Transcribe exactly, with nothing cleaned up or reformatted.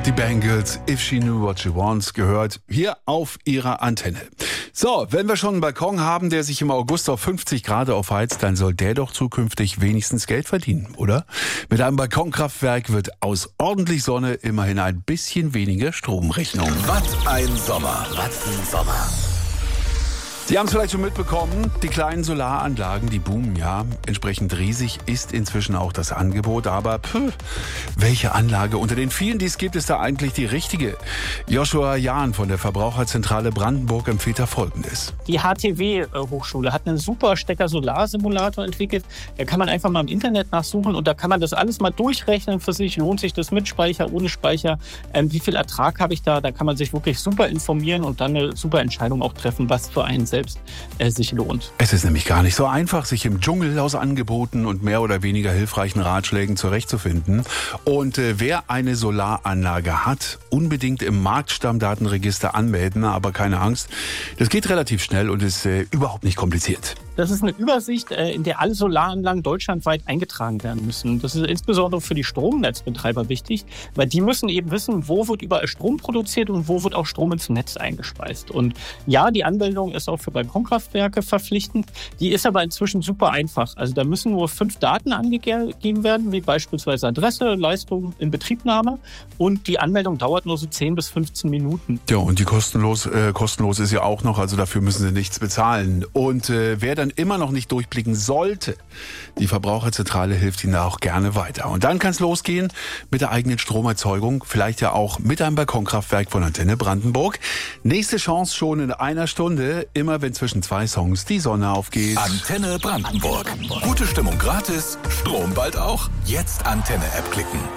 Die Bangles, If She Knew What She Wants, gehört hier auf ihrer Antenne. So, wenn wir schon einen Balkon haben, der sich im August auf fünfzig Grad aufheizt, dann soll der doch zukünftig wenigstens Geld verdienen, oder? Mit einem Balkonkraftwerk wird aus ordentlich Sonne immerhin ein bisschen weniger Stromrechnung. Was ein Sommer, was ein Sommer. Sie haben es vielleicht schon mitbekommen, die kleinen Solaranlagen, die boomen ja. Entsprechend riesig ist inzwischen auch das Angebot. Aber pff, welche Anlage unter den vielen, die es gibt, ist da eigentlich die richtige? Joshua Jahn von der Verbraucherzentrale Brandenburg empfiehlt da Folgendes. Die H T W-Hochschule hat einen super Stecker-Solarsimulator entwickelt. Da kann man einfach mal im Internet nachsuchen und da kann man das alles mal durchrechnen für sich. Lohnt sich das mit Speicher, ohne Speicher? Ähm, wie viel Ertrag habe ich da? Da kann man sich wirklich super informieren und dann eine super Entscheidung auch treffen, was für einen selbst äh, sich lohnt. Es ist nämlich gar nicht so einfach, sich im Dschungel aus Angeboten und mehr oder weniger hilfreichen Ratschlägen zurechtzufinden. Und äh, wer eine Solaranlage hat, unbedingt im Marktstammdatenregister anmelden, aber keine Angst, das geht relativ schnell und ist äh, überhaupt nicht kompliziert. Das ist eine Übersicht, in der alle Solaranlagen deutschlandweit eingetragen werden müssen. Das ist insbesondere für die Stromnetzbetreiber wichtig, weil die müssen eben wissen, wo wird überall Strom produziert und wo wird auch Strom ins Netz eingespeist. Und ja, die Anmeldung ist auch für Balkonkraftwerke verpflichtend. Die ist aber inzwischen super einfach. Also da müssen nur fünf Daten angegeben werden, wie beispielsweise Adresse, Leistung, Inbetriebnahme. Und die Anmeldung dauert nur so zehn bis fünfzehn Minuten. Ja, und die kostenlos, äh, kostenlos ist ja auch noch, also dafür müssen Sie nichts bezahlen. Und äh, wer dann immer noch nicht durchblicken sollte, die Verbraucherzentrale hilft Ihnen da auch gerne weiter. Und dann kann es losgehen mit der eigenen Stromerzeugung, vielleicht ja auch mit einem Balkonkraftwerk von Antenne Brandenburg. Nächste Chance schon in einer Stunde, immer wenn zwischen zwei Songs die Sonne aufgeht. Antenne Brandenburg. Gute Stimmung gratis, Strom bald auch. Jetzt Antenne-App klicken.